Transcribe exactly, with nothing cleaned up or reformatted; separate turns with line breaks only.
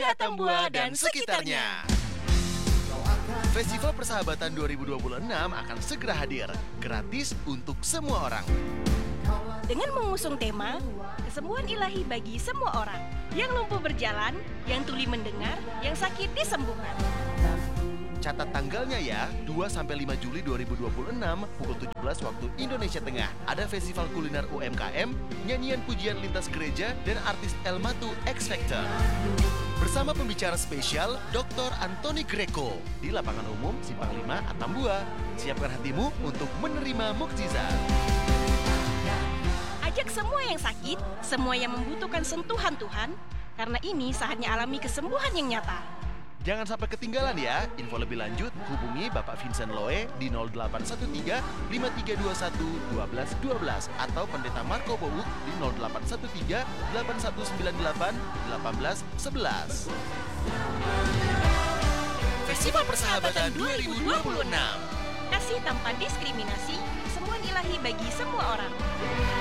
Atambua dan sekitarnya.
Festival Persahabatan dua ribu dua puluh enam akan segera hadir, gratis untuk semua orang.
Dengan mengusung tema kesembuhan ilahi bagi semua orang, yang lumpuh berjalan, yang tuli mendengar, yang sakit disembuhkan.
Catat tanggalnya ya, dua sampai lima Juli dua ribu dua puluh enam pukul tujuh belas waktu Indonesia Tengah. Ada festival kuliner U M K M, nyanyian pujian lintas gereja, dan artis Elmatu X Factor. Bersama pembicara spesial doktor Anthony Greco di lapangan umum Simpang lima Atambua. Siapkan hatimu untuk menerima mukjizat.
Ajak semua yang sakit, semua yang membutuhkan sentuhan Tuhan, karena ini saatnya alami kesembuhan yang nyata.
Jangan sampai ketinggalan ya. Info lebih lanjut hubungi Bapak Vincent Loe di nol delapan satu tiga lima tiga dua satu satu dua satu dua atau Pendeta Marco Bowook di nol delapan satu tiga delapan satu sembilan delapan delapan satu satu. Festival Persahabatan dua ribu dua puluh enam.
Kasih tanpa diskriminasi, kesembuhan ilahi bagi semua orang.